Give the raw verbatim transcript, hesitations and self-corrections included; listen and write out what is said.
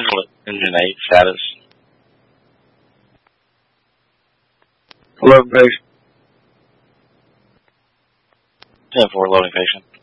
Central Engine eight status. Loading patient. ten four, loading patient.